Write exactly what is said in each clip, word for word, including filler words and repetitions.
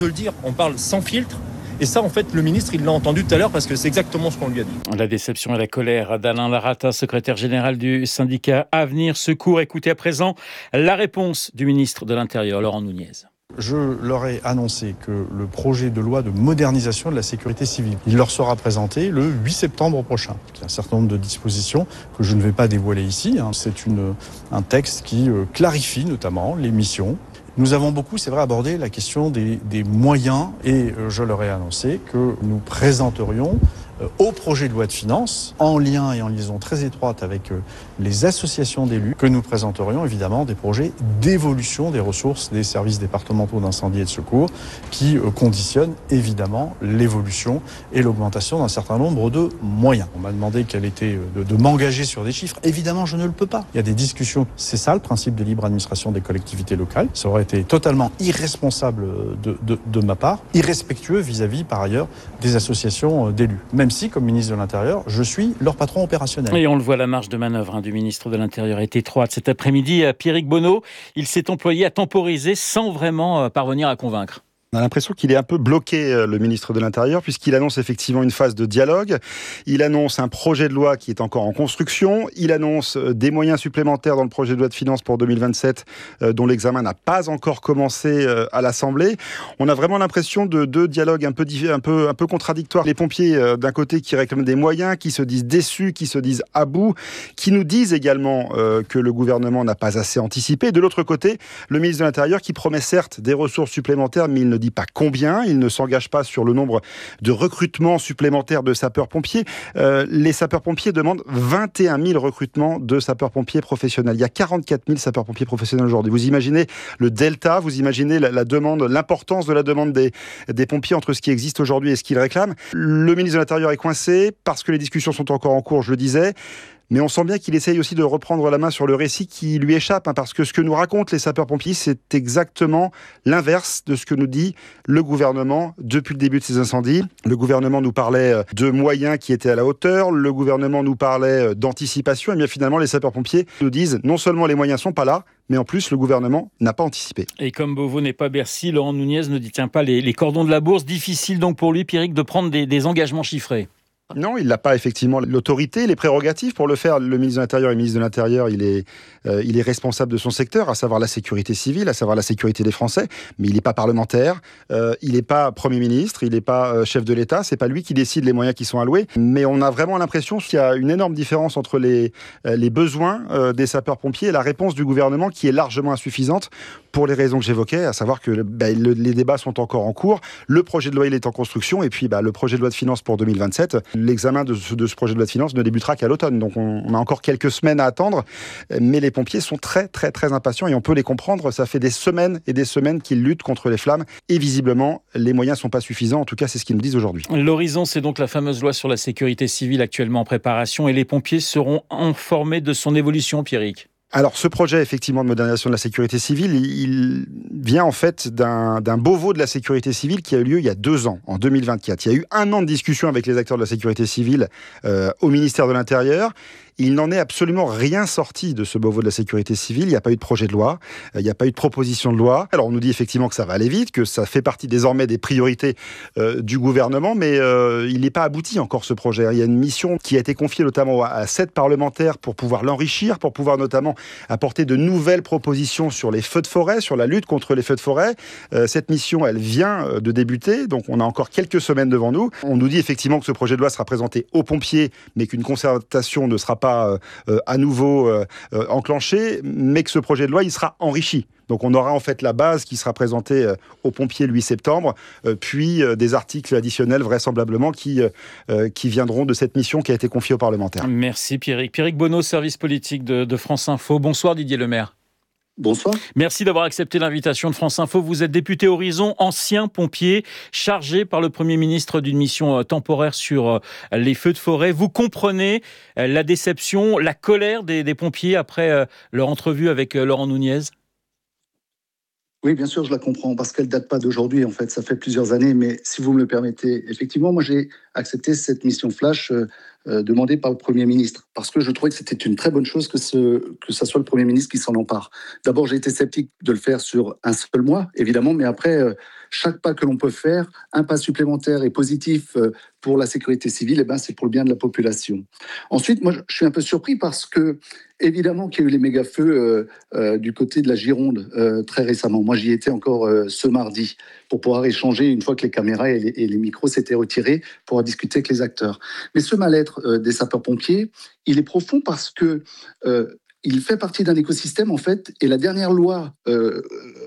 De le dire, on parle sans filtre. Et ça, en fait, le ministre, il l'a entendu tout à l'heure parce que c'est exactement ce qu'on lui a dit. La déception et la colère d'Alain Larata, secrétaire général du syndicat Avenir Secours. Écoutez à présent la réponse du ministre de l'Intérieur, Laurent Nunez. Je leur ai annoncé que le projet de loi de modernisation de la sécurité civile, il leur sera présenté le huit septembre prochain. Il y a un certain nombre de dispositions que je ne vais pas dévoiler ici. C'est une, un texte qui clarifie notamment les missions. Nous avons beaucoup, c'est vrai, abordé la question des, des moyens et je leur ai annoncé que nous présenterions au projet de loi de finances, en lien et en liaison très étroite avec les associations d'élus, que nous présenterions évidemment des projets d'évolution des ressources des services départementaux d'incendie et de secours qui conditionnent évidemment l'évolution et l'augmentation d'un certain nombre de moyens. On m'a demandé quel était de, de m'engager sur des chiffres. Évidemment, je ne le peux pas. Il y a des discussions. C'est ça le principe de libre administration des collectivités locales. Ça aurait été totalement irresponsable de, de, de ma part, irrespectueux vis-à-vis par ailleurs des associations d'élus. Même si, comme ministre de l'Intérieur, je suis leur patron opérationnel. Et on le voit, la marge de manœuvre hein, du ministre de l'Intérieur est étroite. Cet après-midi, Pierrick Bonneau, il s'est employé à temporiser sans vraiment parvenir à convaincre. On a l'impression qu'il est un peu bloqué, le ministre de l'Intérieur, puisqu'il annonce effectivement une phase de dialogue. Il annonce un projet de loi qui est encore en construction. Il annonce des moyens supplémentaires dans le projet de loi de finances pour deux mille vingt-sept, euh, dont l'examen n'a pas encore commencé euh, à l'Assemblée. On a vraiment l'impression de deux dialogues un peu, un peu, un peu contradictoires. Les pompiers, euh, d'un côté, qui réclament des moyens, qui se disent déçus, qui se disent à bout, qui nous disent également euh, que le gouvernement n'a pas assez anticipé. De l'autre côté, le ministre de l'Intérieur qui promet certes des ressources supplémentaires, mais il ne dit pas combien, il ne s'engage pas sur le nombre de recrutements supplémentaires de sapeurs-pompiers. Euh, les sapeurs-pompiers demandent vingt et un mille recrutements de sapeurs-pompiers professionnels. Il y a quarante-quatre mille sapeurs-pompiers professionnels aujourd'hui. Vous imaginez le delta, vous imaginez la, la demande, l'importance de la demande des, des pompiers entre ce qui existe aujourd'hui et ce qu'ils réclament. Le ministre de l'Intérieur est coincé parce que les discussions sont encore en cours, je le disais. Mais on sent bien qu'il essaye aussi de reprendre la main sur le récit qui lui échappe, hein, parce que ce que nous racontent les sapeurs-pompiers, c'est exactement l'inverse de ce que nous dit le gouvernement depuis le début de ces incendies. Le gouvernement nous parlait de moyens qui étaient à la hauteur, le gouvernement nous parlait d'anticipation, et bien finalement les sapeurs-pompiers nous disent non seulement les moyens sont pas là, mais en plus le gouvernement n'a pas anticipé. Et comme Beauvau n'est pas Bercy, Laurent Nunez ne détient pas les, les cordons de la bourse. Difficile donc pour lui, Pierrick, de prendre des, des engagements chiffrés. Non, il n'a pas effectivement l'autorité, les prérogatives pour le faire. Le ministre de l'Intérieur, le ministre de l'Intérieur, il est, euh, il est responsable de son secteur, à savoir la sécurité civile, à savoir la sécurité des Français. Mais il n'est pas parlementaire, euh, il n'est pas Premier ministre, il n'est pas euh, chef de l'État. C'est pas lui qui décide les moyens qui sont alloués. Mais on a vraiment l'impression qu'il y a une énorme différence entre les, euh, les besoins euh, des sapeurs-pompiers et la réponse du gouvernement qui est largement insuffisante pour les raisons que j'évoquais, à savoir que bah, le, les débats sont encore en cours. Le projet de loi, il est en construction. Et puis, bah, le projet de loi de finances pour deux mille vingt-sept, l'examen de ce, de ce projet de loi de finances ne débutera qu'à l'automne. Donc on, on a encore quelques semaines à attendre, mais les pompiers sont très très très impatients et on peut les comprendre. Ça fait des semaines et des semaines qu'ils luttent contre les flammes et visiblement les moyens ne sont pas suffisants. En tout cas, c'est ce qu'ils nous disent aujourd'hui. L'horizon, c'est donc la fameuse loi sur la sécurité civile actuellement en préparation et les pompiers seront informés de son évolution, Pierrick. Alors, ce projet, effectivement, de modernisation de la sécurité civile, il vient en fait d'un, d'un Beauvau de la sécurité civile qui a eu lieu il y a deux ans, en deux mille vingt-quatre. Il y a eu un an de discussion avec les acteurs de la sécurité civile euh, au ministère de l'Intérieur. Il n'en est absolument rien sorti de ce Beauvau de la sécurité civile. Il n'y a pas eu de projet de loi, il n'y a pas eu de proposition de loi. Alors on nous dit effectivement que ça va aller vite, que ça fait partie désormais des priorités euh, du gouvernement, mais euh, il n'est pas abouti encore ce projet. Il y a une mission qui a été confiée notamment à sept parlementaires pour pouvoir l'enrichir, pour pouvoir notamment apporter de nouvelles propositions sur les feux de forêt, sur la lutte contre les feux de forêt. Euh, cette mission, elle vient de débuter, donc on a encore quelques semaines devant nous. On nous dit effectivement que ce projet de loi sera présenté aux pompiers, mais qu'une concertation ne sera pas Euh, à nouveau euh, euh, enclenché, mais que ce projet de loi, il sera enrichi. Donc on aura en fait la base qui sera présentée euh, aux pompiers le huit septembre, euh, puis euh, des articles additionnels vraisemblablement qui, euh, qui viendront de cette mission qui a été confiée aux parlementaires. Merci Pierrick. Pierrick Bonneau, service politique de, de France Info. Bonsoir Didier Lemaire. Bonsoir. Merci d'avoir accepté l'invitation de France Info. Vous êtes député Horizon, ancien pompier, chargé par le Premier ministre d'une mission temporaire sur les feux de forêt. Vous comprenez la déception, la colère des, des pompiers après leur entrevue avec Laurent Nunez ? Oui, bien sûr, je la comprends, parce qu'elle ne date pas d'aujourd'hui, en fait, ça fait plusieurs années, mais si vous me le permettez, effectivement, moi j'ai accepté cette mission flash euh, euh, demandé par le Premier ministre, parce que je trouvais que c'était une très bonne chose que ce que ça soit le Premier ministre qui s'en empare. D'abord, j'ai été sceptique de le faire sur un seul mois, évidemment, mais après, euh, chaque pas que l'on peut faire, un pas supplémentaire et positif euh, pour la sécurité civile, eh ben, c'est pour le bien de la population. Ensuite, moi, je suis un peu surpris parce que, évidemment, qu'il y a eu les méga-feux euh, euh, du côté de la Gironde euh, très récemment. Moi, j'y étais encore euh, ce mardi pour pouvoir échanger une fois que les caméras et les, et les micros s'étaient retirés pour discuter avec les acteurs. Mais ce mal-être euh, des sapeurs-pompiers, il est profond parce que euh, il fait partie d'un écosystème, en fait, et la dernière loi euh,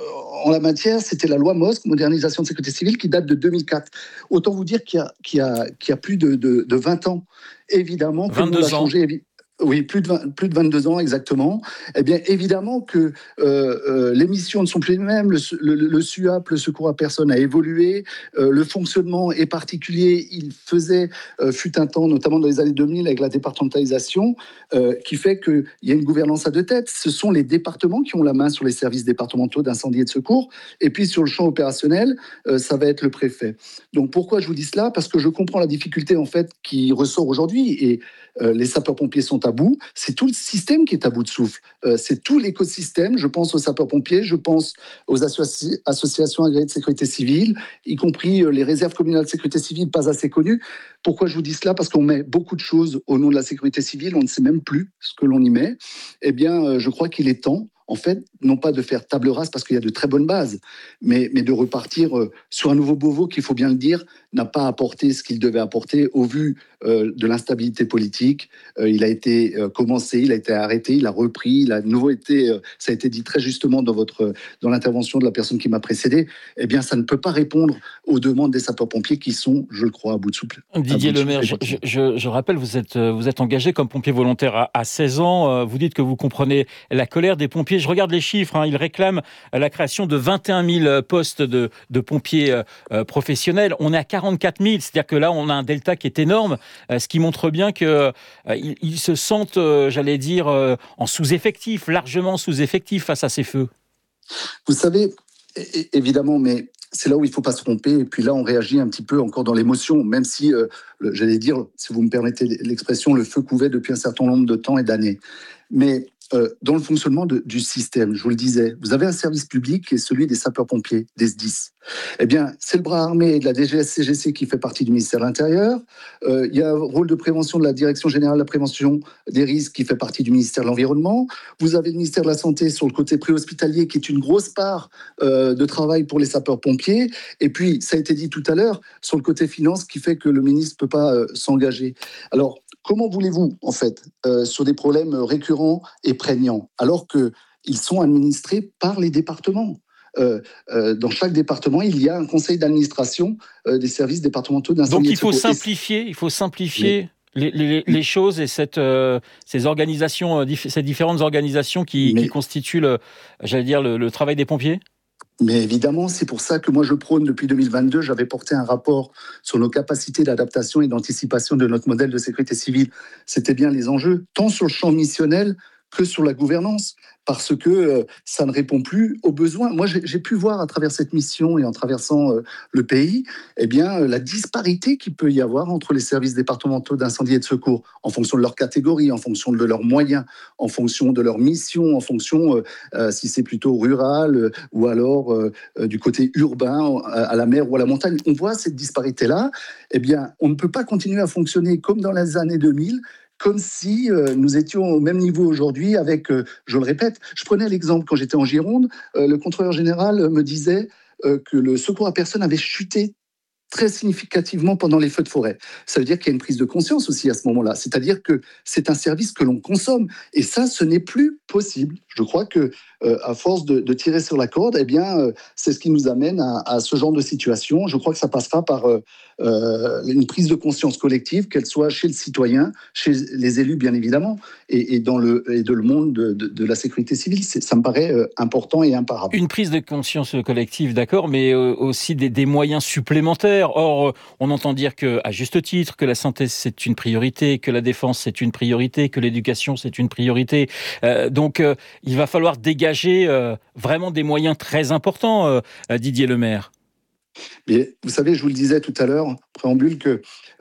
en la matière, c'était la loi M O S C, Modernisation de sécurité civile, qui date de deux mille quatre. Autant vous dire qu'il y a, qu'il y a, qu'il y a plus de, de, de vingt ans. Évidemment, que le monde a changé. Oui, plus de, vingt, plus de vingt-deux ans exactement. Eh bien, évidemment que euh, euh, les missions ne sont plus les mêmes. Le, le, le S U A P, le secours à personne, a évolué. Euh, le fonctionnement est particulier. Il faisait, euh, fut un temps, notamment dans les années deux mille, avec la départementalisation, euh, qui fait qu'il y a une gouvernance à deux têtes. Ce sont les départements qui ont la main sur les services départementaux d'incendie et de secours. Et puis, sur le champ opérationnel, euh, ça va être le préfet. Donc, pourquoi je vous dis cela ? Parce que je comprends la difficulté, en fait, qui ressort aujourd'hui. Et euh, les sapeurs-pompiers sont à bout, c'est tout le système qui est à bout de souffle. Euh, c'est tout l'écosystème. Je pense aux sapeurs-pompiers, je pense aux associ- associations agréées de sécurité civile, y compris euh, les réserves communales de sécurité civile, pas assez connues. Pourquoi je vous dis cela ? Parce qu'on met beaucoup de choses au nom de la sécurité civile, on ne sait même plus ce que l'on y met. Eh bien, euh, je crois qu'il est temps, en fait, non pas de faire table rase parce qu'il y a de très bonnes bases, mais, mais de repartir euh, sur un nouveau Beauvau qui, il faut bien le dire, n'a pas apporté ce qu'il devait apporter au vu euh, de l'instabilité politique. Euh, il a été euh, commencé, il a été arrêté, il a repris, il a de nouveau été, euh, ça a été dit très justement dans, votre, dans l'intervention de la personne qui m'a précédé, eh bien ça ne peut pas répondre aux demandes des sapeurs-pompiers qui sont, je le crois, à bout de souple. Didier Lemaire, je, je, je rappelle, vous êtes, vous êtes engagé comme pompier volontaire à, à seize ans. Vous dites que vous comprenez la colère des pompiers. Je regarde les chiffres, hein, ils réclament la création de vingt et un mille postes de, de pompiers euh, professionnels. On est à quarante-quatre mille, c'est-à-dire que là, on a un delta qui est énorme, euh, ce qui montre bien qu'ils euh, ils se sentent, euh, j'allais dire, euh, en sous-effectif, largement sous-effectif face à ces feux. Vous savez, évidemment, mais c'est là où il ne faut pas se tromper. Et puis là, on réagit un petit peu encore dans l'émotion, même si, euh, le, j'allais dire, si vous me permettez l'expression, le feu couvait depuis un certain nombre de temps et d'années. Mais euh, dans le fonctionnement de, du système, je vous le disais, vous avez un service public qui est celui des sapeurs-pompiers, des S D I S. Eh bien, c'est le bras armé de la D G S C G C qui fait partie du ministère de l'Intérieur. Euh, il y a un rôle de prévention de la Direction générale de la prévention des risques qui fait partie du ministère de l'Environnement. Vous avez le ministère de la Santé sur le côté préhospitalier qui est une grosse part euh, de travail pour les sapeurs-pompiers. Et puis, ça a été dit tout à l'heure, sur le côté finance qui fait que le ministre ne peut pas euh, s'engager. Alors, comment voulez-vous, en fait, euh, sur des problèmes récurrents et prégnants, alors qu'ils sont administrés par les départements ? Euh, euh, dans chaque département, il y a un conseil d'administration euh, des services départementaux d'incendie. Donc il faut simplifier, il faut simplifier oui. les, les, les choses et cette, euh, ces organisations, ces différentes organisations qui, qui constituent, le, j'allais dire, le, le travail des pompiers. Mais évidemment, c'est pour ça que moi je prône depuis deux mille vingt-deux, j'avais porté un rapport sur nos capacités d'adaptation et d'anticipation de notre modèle de sécurité civile. C'était bien les enjeux, tant sur le champ missionnel que sur la gouvernance, parce que euh, ça ne répond plus aux besoins. Moi, j'ai, j'ai pu voir à travers cette mission et en traversant euh, le pays, eh bien, euh, la disparité qu'il peut y avoir entre les services départementaux d'incendie et de secours, en fonction de leur catégorie, en fonction de leurs moyens, en fonction de leur mission, en fonction euh, euh, si c'est plutôt rural euh, ou alors euh, euh, du côté urbain, à, à la mer ou à la montagne. On voit cette disparité-là. Eh bien, on ne peut pas continuer à fonctionner comme dans les années deux mille, comme si euh, nous étions au même niveau aujourd'hui avec, euh, je le répète, je prenais l'exemple quand j'étais en Gironde, euh, le contrôleur général me disait euh, que le secours à personne avait chuté très significativement pendant les feux de forêt. Ça veut dire qu'il y a une prise de conscience aussi à ce moment-là. C'est-à-dire que c'est un service que l'on consomme. Et ça, ce n'est plus possible. Je crois que euh, à force de, de tirer sur la corde, eh bien, euh, c'est ce qui nous amène à, à ce genre de situation. Je crois que ça passera par euh, euh, une prise de conscience collective, qu'elle soit chez le citoyen, chez les élus, bien évidemment, et, et dans le, et de le monde de, de, de la sécurité civile. C'est, ça me paraît euh, important et imparable. Une prise de conscience collective, d'accord, mais euh, aussi des, des moyens supplémentaires. Or, on entend dire que, à juste titre, que la santé c'est une priorité, que la défense c'est une priorité, que l'éducation c'est une priorité. Euh, donc, euh, il va falloir dégager euh, vraiment des moyens très importants, euh, Didier Lemaire. Mais vous savez, je vous le disais tout à l'heure, en préambule, que euh,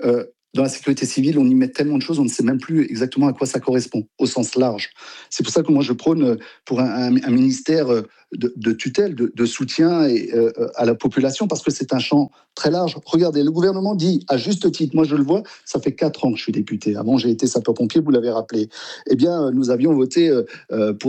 Dans la sécurité civile, on y met tellement de choses, on ne sait même plus exactement à quoi ça correspond, au sens large. C'est pour ça que moi, je prône pour un, un, un ministère de, de tutelle, de, de soutien et, euh, à la population, parce que c'est un champ très large. Regardez, le gouvernement dit, à juste titre, moi je le vois, ça fait quatre ans que je suis député. Avant, j'ai été sapeur-pompier, vous l'avez rappelé. Eh bien, nous avions voté euh, pour